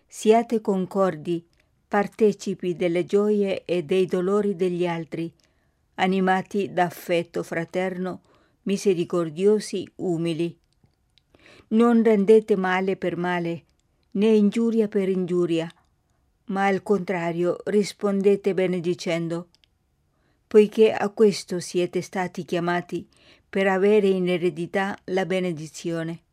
Siate concordi, partecipi delle gioie e dei dolori degli altri, animati da affetto fraterno, misericordiosi, umili. Non rendete male per male, né ingiuria per ingiuria, ma al contrario rispondete benedicendo, poiché a questo siete stati chiamati per avere in eredità la benedizione.